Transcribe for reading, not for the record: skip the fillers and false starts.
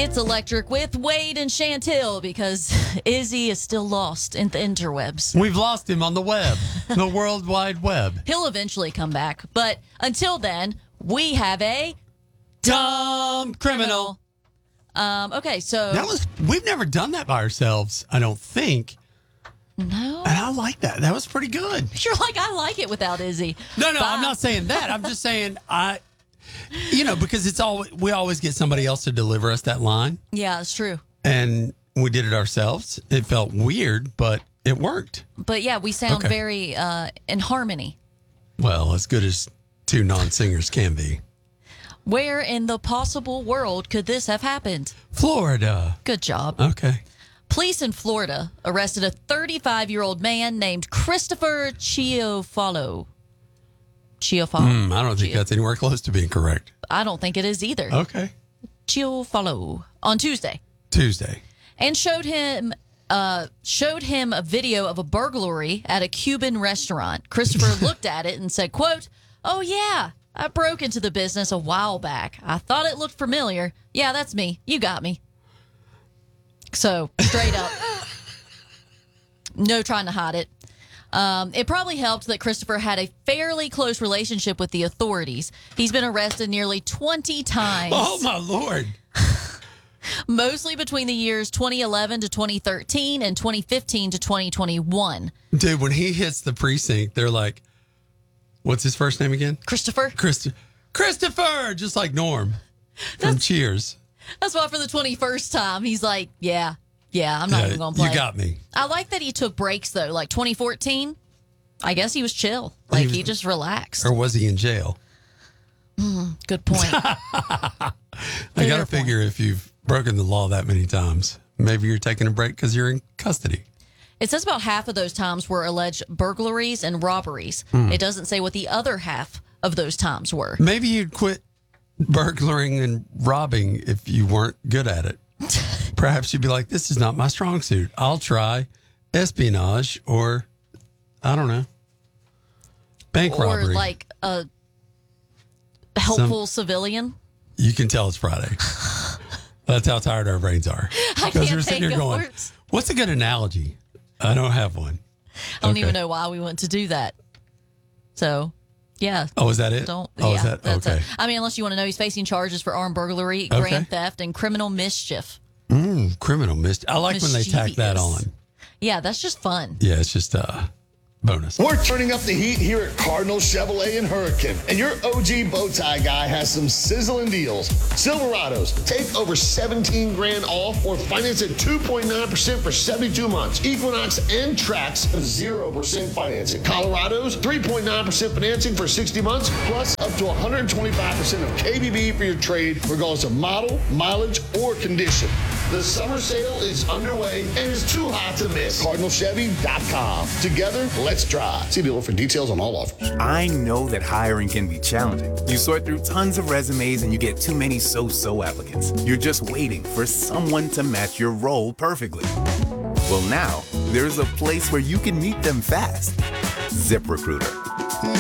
It's Electric with Wade and Chantel because Izzy is still lost in the interwebs. We've lost him on the web, the World Wide Web. He'll eventually come back, but until then, we have a dumb criminal. Okay, so we've never done that by ourselves, I don't think. No. And I like that. That was pretty good. You're like, I like it without Izzy. No, I'm not saying that. I'm just saying because we always get somebody else to deliver us that line. Yeah, it's true. And we did it ourselves. It felt weird, but it worked. But yeah, we sound very in harmony. Well, as good as two non-singers can be. Where in the possible world could this have happened? Florida. Good job. Okay. Police in Florida arrested a 35-year-old man named Christopher Chiafalo. I don't think that's anywhere close to being correct. I don't think it is either. Okay. Chiafalo on Tuesday. And showed him a video of a burglary at a Cuban restaurant. Christopher looked at it and said, quote, "Oh, yeah, I broke into the business a while back. I thought it looked familiar. Yeah, that's me. You got me." So, straight up. No trying to hide it. It probably helped that Christopher had a fairly close relationship with the authorities. He's been arrested nearly 20 times. Oh, my Lord. Mostly between the years 2011 to 2013 and 2015 to 2021. Dude, when he hits the precinct, they're like, what's his first name again? Christopher. Christopher! Just like Norm from Cheers. That's why for the 21st time, he's like, yeah, I'm not even going to play. You got me. I like that he took breaks, though. Like 2014, I guess he was chill. Like he just relaxed. Or was he in jail? Good point. I got to figure if you've broken the law that many times, maybe you're taking a break because you're in custody. It says about half of those times were alleged burglaries and robberies. It doesn't say what the other half of those times were. Maybe you'd quit burglaring and robbing if you weren't good at it. Perhaps you'd be like, this is not my strong suit. I'll try espionage or, I don't know, bank robbery. Or like a helpful civilian. You can tell it's Friday. That's how tired our brains are. I can't think of going, words. What's a good analogy? I don't have one. I don't even know why we went to do that. So, yeah. Oh, is that it? Is that okay? It. I mean, unless you want to know, he's facing charges for armed burglary, grand theft, and criminal mischief. Criminal mischief. I like when they tack that on. Yeah, that's just fun. Yeah, it's just bonus. We're turning up the heat here at Cardinal Chevrolet and Hurricane, and your OG bow tie guy has some sizzling deals. Silverados, take over 17 grand off or finance at 2.9% for 72 months. Equinox and Trax, 0% financing. Colorados, 3.9% financing for 60 months, plus up to 125% of KBB for your trade, regardless of model, mileage, or condition. The summer sale is underway and is too hot to miss. CardinalChevy.com. Together, let's drive. See dealer for details on all offers. I know that hiring can be challenging. You sort through tons of resumes and you get too many so-so applicants. You're just waiting for someone to match your role perfectly. Well, now, there's a place where you can meet them fast. ZipRecruiter.